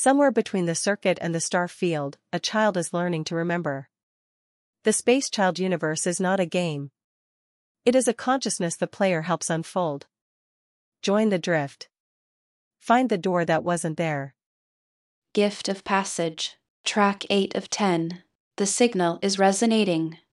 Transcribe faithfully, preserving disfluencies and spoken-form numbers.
Somewhere between the circuit and the star field, a child is learning to remember. The Space Child universe is not a game. It is a consciousness the player helps unfold. Join the drift. Find the door that wasn't there. Gift of Passage, track eight of ten. The signal is resonating.